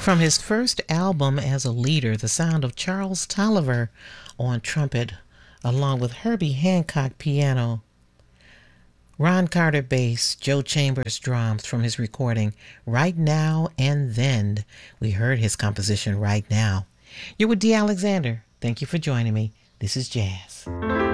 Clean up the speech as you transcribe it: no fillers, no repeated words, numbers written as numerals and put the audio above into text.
From his first album as a leader, the sound of Charles Tolliver on trumpet, along with Herbie Hancock piano, Ron Carter bass, Joe Chambers drums from his recording Right Now and Then. We heard his composition Right Now. You're with Dee Alexander. Thank you for joining me. This is Jazz.